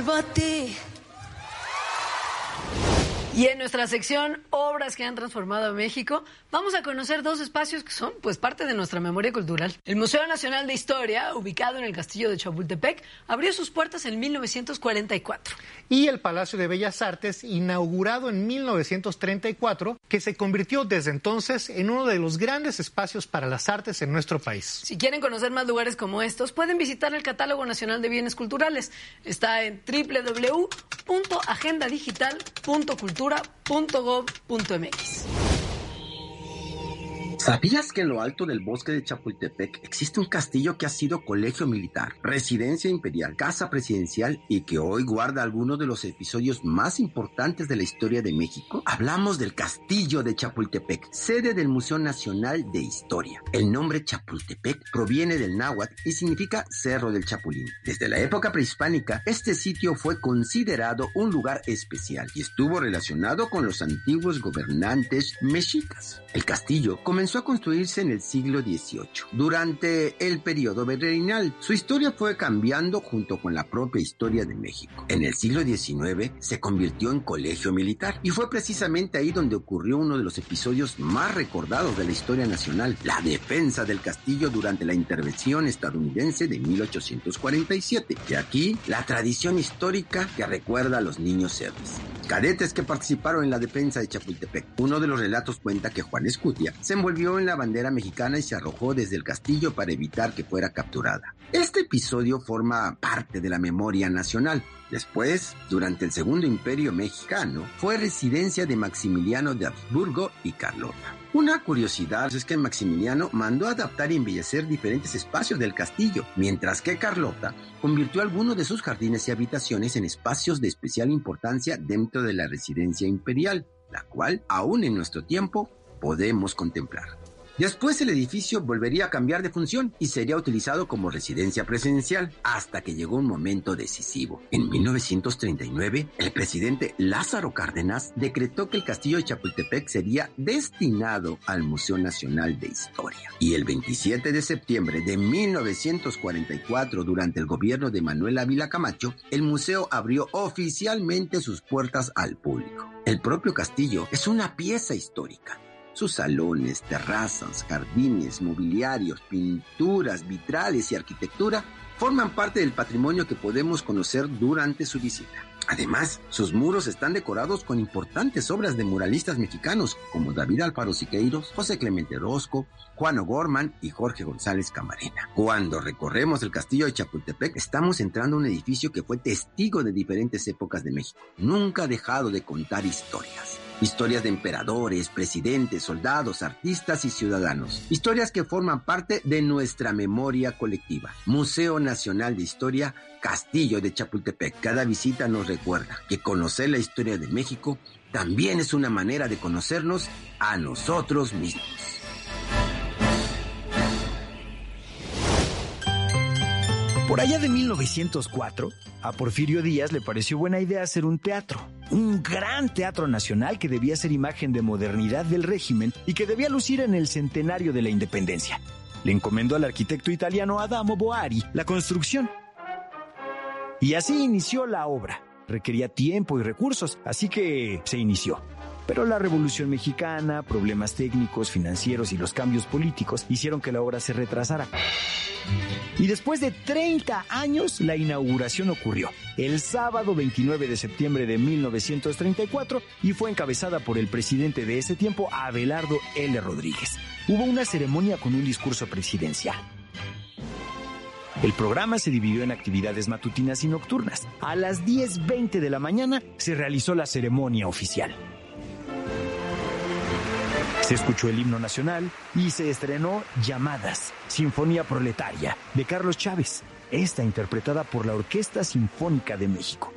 vuelvo a ti. Y en nuestra sección Obras que han transformado a México, vamos a conocer dos espacios que son pues parte de nuestra memoria cultural. El Museo Nacional de Historia, ubicado en el Castillo de Chapultepec, abrió sus puertas en 1944. Y el Palacio de Bellas Artes, inaugurado en 1934, que se convirtió desde entonces en uno de los grandes espacios para las artes en nuestro país. Si quieren conocer más lugares como estos, pueden visitar el Catálogo Nacional de Bienes Culturales. Está en www.agendadigital.cultura.gov.mx. ¿Sabías que en lo alto del bosque de Chapultepec existe un castillo que ha sido colegio militar, residencia imperial, casa presidencial y que hoy guarda algunos de los episodios más importantes de la historia de México? Hablamos del Castillo de Chapultepec, sede del Museo Nacional de Historia. El nombre Chapultepec proviene del náhuatl y significa Cerro del Chapulín. Desde la época prehispánica, este sitio fue considerado un lugar especial y estuvo relacionado con los antiguos gobernantes mexicas. El castillo comenzó a construirse en el siglo XVIII, durante el periodo virreinal. Su historia fue cambiando junto con la propia historia de México. En el siglo XIX se convirtió en colegio militar y fue precisamente ahí donde ocurrió uno de los episodios más recordados de la historia nacional, la defensa del castillo durante la intervención estadounidense de 1847. Y aquí la tradición histórica que recuerda a los niños héroes, cadetes que participaron en la defensa de Chapultepec. Uno de los relatos cuenta que Juan Escutia se envolvió en la bandera mexicana y se arrojó desde el castillo para evitar que fuera capturada. Este episodio forma parte de la memoria nacional. Después, durante el Segundo Imperio Mexicano, fue residencia de Maximiliano de Habsburgo y Carlota. Una curiosidad es que Maximiliano mandó adaptar y embellecer diferentes espacios del castillo, mientras que Carlota convirtió algunos de sus jardines y habitaciones en espacios de especial importancia dentro de la residencia imperial, la cual, aún en nuestro tiempo, podemos contemplar. Después el edificio volvería a cambiar de función y sería utilizado como residencia presidencial hasta que llegó un momento decisivo. En 1939, el presidente Lázaro Cárdenas decretó que el castillo de Chapultepec sería destinado al Museo Nacional de Historia. Y el 27 de septiembre de 1944, durante el gobierno de Manuel Ávila Camacho, el museo abrió oficialmente sus puertas al público. El propio castillo es una pieza histórica. Sus salones, terrazas, jardines, mobiliarios, pinturas, vitrales y arquitectura forman parte del patrimonio que podemos conocer durante su visita. Además, sus muros están decorados con importantes obras de muralistas mexicanos como David Alfaro Siqueiros, José Clemente Orozco, Juan O'Gorman y Jorge González Camarena. Cuando recorremos el castillo de Chapultepec, estamos entrando a un edificio que fue testigo de diferentes épocas de México. Nunca ha dejado de contar historias. Historias de emperadores, presidentes, soldados, artistas y ciudadanos. Historias que forman parte de nuestra memoria colectiva. Museo Nacional de Historia, Castillo de Chapultepec. Cada visita nos recuerda que conocer la historia de México también es una manera de conocernos a nosotros mismos. Por allá de 1904, a Porfirio Díaz le pareció buena idea hacer un teatro. Un gran teatro nacional que debía ser imagen de modernidad del régimen y que debía lucir en el centenario de la independencia. Le encomendó al arquitecto italiano Adamo Boari la construcción. Y así inició la obra. Requería tiempo y recursos, así que se inició. Pero la Revolución Mexicana, problemas técnicos, financieros y los cambios políticos hicieron que la obra se retrasara. Y después de 30 años, la inauguración ocurrió el sábado 29 de septiembre de 1934 y fue encabezada por el presidente de ese tiempo, Abelardo L. Rodríguez. Hubo una ceremonia con un discurso presidencial. El programa se dividió en actividades matutinas y nocturnas. A las 10:20 de la mañana se realizó la ceremonia oficial. Se escuchó el himno nacional y se estrenó Llamadas, Sinfonía Proletaria, de Carlos Chávez, esta interpretada por la Orquesta Sinfónica de México.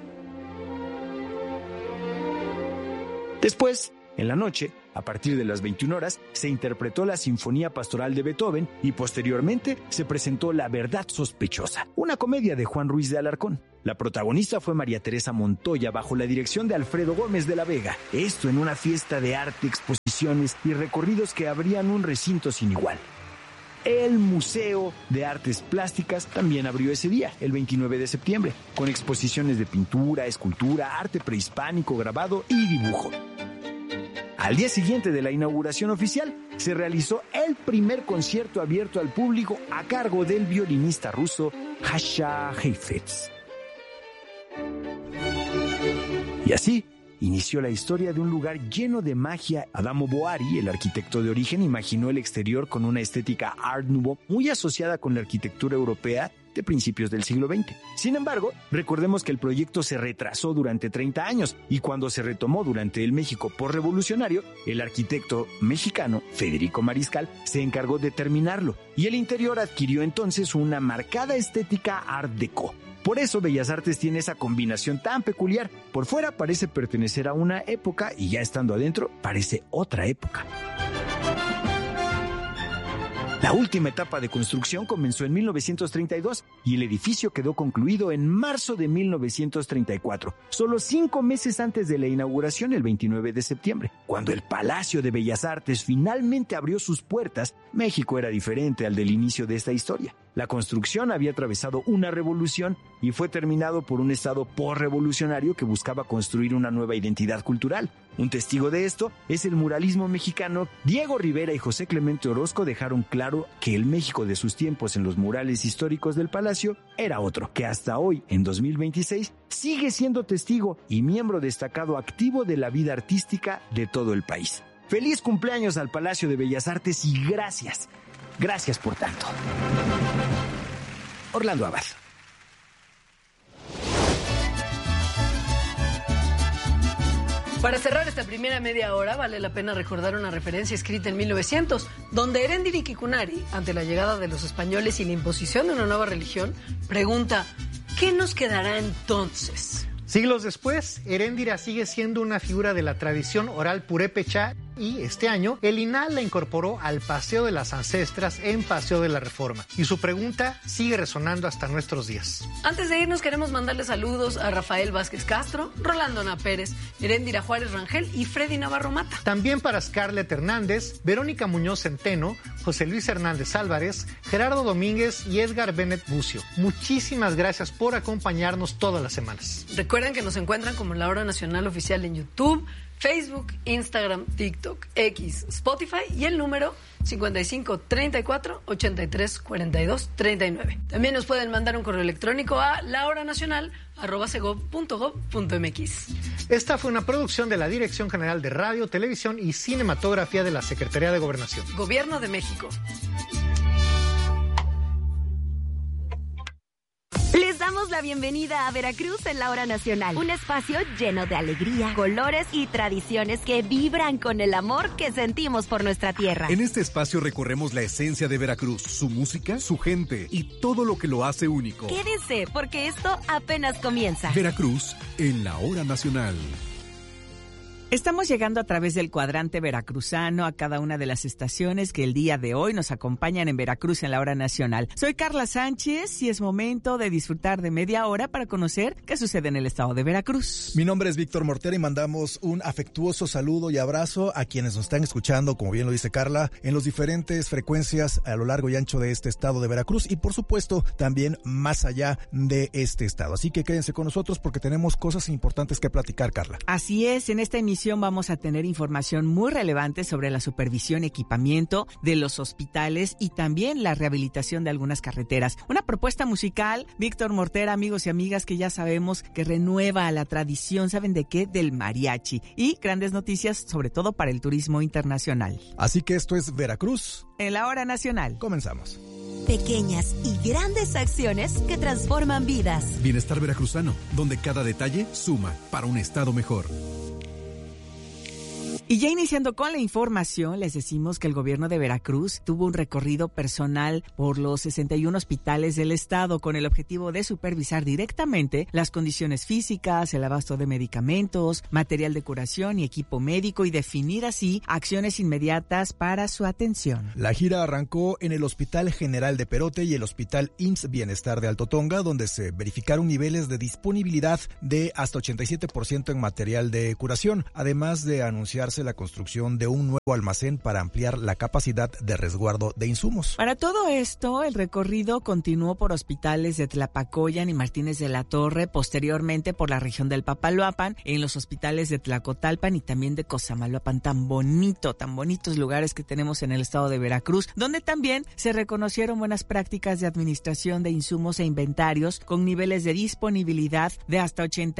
Después, en la noche, a partir de las 21 horas, se interpretó la Sinfonía Pastoral de Beethoven y posteriormente se presentó La Verdad Sospechosa, una comedia de Juan Ruiz de Alarcón. La protagonista fue María Teresa Montoya bajo la dirección de Alfredo Gómez de la Vega. Esto en una fiesta de arte, exposiciones y recorridos que abrían un recinto sin igual. El Museo de Artes Plásticas también abrió ese día, el 29 de septiembre, con exposiciones de pintura, escultura, arte prehispánico, grabado y dibujo. Al día siguiente de la inauguración oficial, se realizó el primer concierto abierto al público a cargo del violinista ruso Jascha Heifetz. Y así inició la historia de un lugar lleno de magia. Adamo Boari, el arquitecto de origen, imaginó el exterior con una estética Art Nouveau muy asociada con la arquitectura europea de principios del siglo XX. Sin embargo, recordemos que el proyecto se retrasó durante 30 años y cuando se retomó durante el México postrevolucionario, el arquitecto mexicano Federico Mariscal se encargó de terminarlo y el interior adquirió entonces una marcada estética Art Deco. Por eso Bellas Artes tiene esa combinación tan peculiar. Por fuera parece pertenecer a una época y ya estando adentro parece otra época. La última etapa de construcción comenzó en 1932 y el edificio quedó concluido en marzo de 1934, solo 5 meses antes de la inauguración el 29 de septiembre. Cuando el Palacio de Bellas Artes finalmente abrió sus puertas, México era diferente al del inicio de esta historia. La construcción había atravesado una revolución y fue terminado por un estado postrevolucionario que buscaba construir una nueva identidad cultural. Un testigo de esto es el muralismo mexicano. Diego Rivera y José Clemente Orozco dejaron claro que el México de sus tiempos en los murales históricos del Palacio era otro, que hasta hoy, en 2026, sigue siendo testigo y miembro destacado activo de la vida artística de todo el país. ¡Feliz cumpleaños al Palacio de Bellas Artes y gracias! Gracias por tanto. Orlando Abad. Para cerrar esta primera media hora, vale la pena recordar una referencia escrita en 1900, donde Erendira Kikunari, ante la llegada de los españoles y la imposición de una nueva religión, pregunta: ¿qué nos quedará entonces? Siglos después, Erendira sigue siendo una figura de la tradición oral purépecha y este año el INAH la incorporó al Paseo de las Ancestras en Paseo de la Reforma. Y su pregunta sigue resonando hasta nuestros días. Antes de irnos queremos mandarle saludos a Rafael Vázquez Castro, Rolando Ana Pérez, Erendira Juárez Rangel y Freddy Navarro Mata. También para Scarlett Hernández, Verónica Muñoz Centeno, José Luis Hernández Álvarez, Gerardo Domínguez y Edgar Bennett Bucio. Muchísimas gracias por acompañarnos todas las semanas. Recuerden que nos encuentran como La Hora Nacional Oficial en YouTube, Facebook, Instagram, TikTok, X, Spotify y el número 55 34 83 42 39. También nos pueden mandar un correo electrónico a lahoranacional@segov.gov.mx. Esta fue una producción de la Dirección General de Radio, Televisión y Cinematografía de la Secretaría de Gobernación. Gobierno de México. Les damos la bienvenida a Veracruz en La Hora Nacional, un espacio lleno de alegría, colores y tradiciones que vibran con el amor que sentimos por nuestra tierra. En este espacio recorremos la esencia de Veracruz, su música, su gente y todo lo que lo hace único. Quédense, porque esto apenas comienza. Veracruz en La Hora Nacional. Estamos llegando a través del cuadrante veracruzano a cada una de las estaciones que el día de hoy nos acompañan en Veracruz en La Hora Nacional. Soy Carla Sánchez y es momento de disfrutar de media hora para conocer qué sucede en el estado de Veracruz. Mi nombre es Víctor Mortera y mandamos un afectuoso saludo y abrazo a quienes nos están escuchando, como bien lo dice Carla, en las diferentes frecuencias a lo largo y ancho de este estado de Veracruz y por supuesto también más allá de este estado. Así que quédense con nosotros porque tenemos cosas importantes que platicar, Carla. Así es, en esta emisión vamos a tener información muy relevante sobre la supervisión y equipamiento de los hospitales y también la rehabilitación de algunas carreteras. Una propuesta musical, Víctor Mortera, amigos y amigas, que ya sabemos que renueva la tradición, ¿saben de qué? Del mariachi. Y grandes noticias, sobre todo para el turismo internacional. Así que esto es Veracruz en La Hora Nacional. Comenzamos. Pequeñas y grandes acciones que transforman vidas. Bienestar veracruzano, donde cada detalle suma para un estado mejor. Y ya iniciando con la información, les decimos que el gobierno de Veracruz tuvo un recorrido personal por los 61 hospitales del estado con el objetivo de supervisar directamente las condiciones físicas, el abasto de medicamentos, material de curación y equipo médico y definir así acciones inmediatas para su atención. La gira arrancó en el Hospital General de Perote y el Hospital IMSS Bienestar de Alto Tonga, donde se verificaron niveles de disponibilidad de hasta 87% en material de curación, además de anunciarse la construcción de un nuevo almacén para ampliar la capacidad de resguardo de insumos. Para todo esto, el recorrido continuó por hospitales de Tlapacoyan y Martínez de la Torre, posteriormente por la región del Papaloapan, en los hospitales de Tlacotalpan y también de Cosamaloapan, tan bonitos lugares que tenemos en el estado de Veracruz, donde también se reconocieron buenas prácticas de administración de insumos e inventarios con niveles de disponibilidad de hasta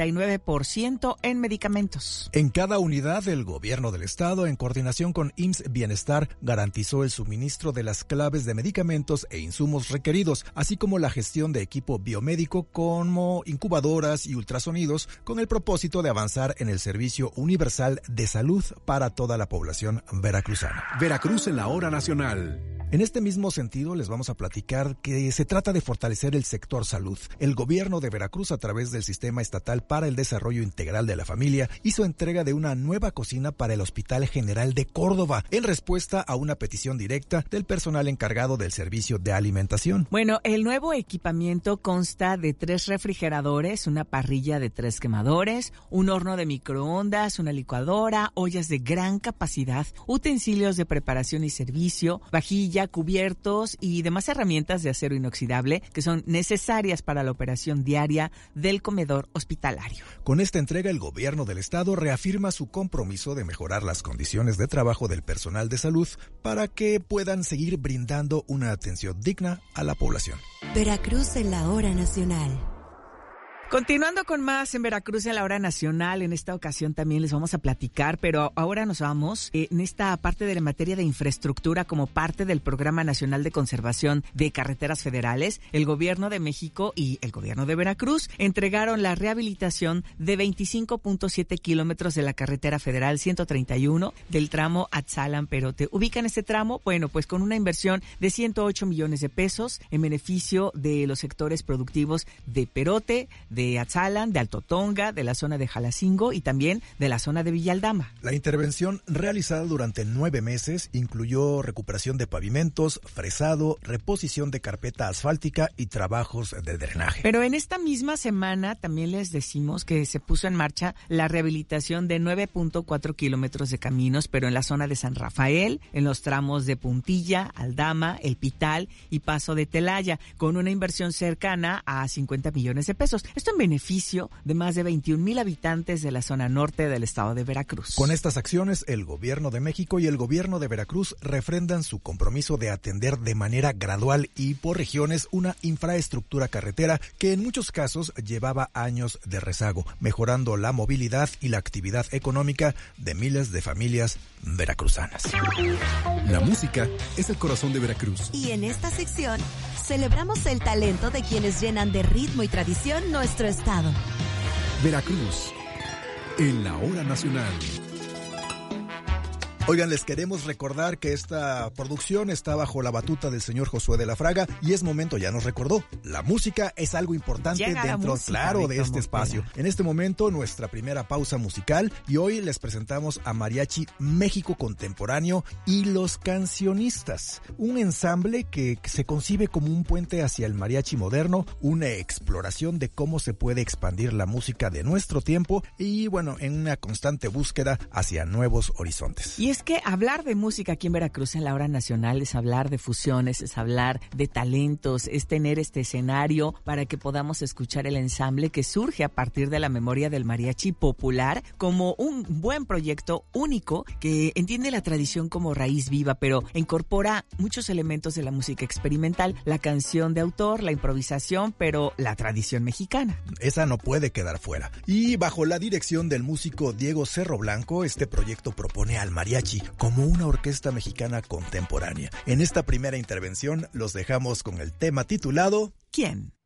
89% en medicamentos. En cada unidad, el gobierno del estado, en coordinación con IMSS Bienestar, garantizó el suministro de las claves de medicamentos e insumos requeridos, así como la gestión de equipo biomédico como incubadoras y ultrasonidos, con el propósito de avanzar en el servicio universal de salud para toda la población veracruzana. Veracruz en la hora nacional. En este mismo sentido, les vamos a platicar que se trata de fortalecer el sector salud. El gobierno de Veracruz, a través del Sistema Estatal para el Desarrollo Integral de la Familia, hizo entrega de una nueva cocina para el Hospital General de Córdoba, en respuesta a una petición directa del personal encargado del servicio de alimentación. Bueno, el nuevo equipamiento consta de 3 refrigeradores, una parrilla de 3 quemadores, un horno de microondas, una licuadora, ollas de gran capacidad, utensilios de preparación y servicio, vajilla, cubiertos y demás herramientas de acero inoxidable que son necesarias para la operación diaria del comedor hospitalario. Con esta entrega, el gobierno del estado reafirma su compromiso de mejorar las condiciones de trabajo del personal de salud para que puedan seguir brindando una atención digna a la población. Veracruz en la hora nacional. Continuando con más en Veracruz en la hora nacional, en esta ocasión también les vamos a platicar, pero ahora nos vamos en esta parte de la materia de infraestructura como parte del Programa Nacional de Conservación de Carreteras Federales. El Gobierno de México y el Gobierno de Veracruz entregaron la rehabilitación de 25.7 kilómetros de la carretera federal 131 del tramo Atzalan-Perote. ¿Ubican este tramo? Bueno, pues con una inversión de 108 millones de pesos en beneficio de los sectores productivos de Perote, de Atzalan, de Alto Tonga, de la zona de Jalacingo y también de la zona de Villaldama. La intervención, realizada durante 9 meses, incluyó recuperación de pavimentos, fresado, reposición de carpeta asfáltica y trabajos de drenaje. Pero en esta misma semana también les decimos que se puso en marcha la rehabilitación de 9.4 kilómetros de caminos, pero en la zona de San Rafael, en los tramos de Puntilla, Aldama, El Pital y Paso de Telaya, con una inversión cercana a 50 millones de pesos. Esto en beneficio de más de 21,000 habitantes de la zona norte del estado de Veracruz. Con estas acciones, el Gobierno de México y el Gobierno de Veracruz refrendan su compromiso de atender de manera gradual y por regiones una infraestructura carretera que en muchos casos llevaba años de rezago, mejorando la movilidad y la actividad económica de miles de familias veracruzanas. La música es el corazón de Veracruz. Y en esta sección celebramos el talento de quienes llenan de ritmo y tradición nuestro estado. Veracruz en la hora nacional. Oigan, les queremos recordar que esta producción está bajo la batuta del señor Josué de la Fraga y es momento, ya nos recordó, la música es algo importante dentro, claro, de este espacio. En este momento, nuestra primera pausa musical y hoy les presentamos a Mariachi México Contemporáneo y Los Cancionistas, un ensamble que se concibe como un puente hacia el mariachi moderno, una exploración de cómo se puede expandir la música de nuestro tiempo y, bueno, en una constante búsqueda hacia nuevos horizontes. Y es que hablar de música aquí en Veracruz en la hora nacional es hablar de fusiones, es hablar de talentos, es tener este escenario para que podamos escuchar el ensamble que surge a partir de la memoria del mariachi popular como un buen proyecto único que entiende la tradición como raíz viva, pero incorpora muchos elementos de la música experimental, la canción de autor, la improvisación, pero la tradición mexicana. Esa no puede quedar fuera. Y bajo la dirección del músico Diego Cerro Blanco, este proyecto propone al mariachi como una orquesta mexicana contemporánea. En esta primera intervención los dejamos con el tema titulado ¿Quién?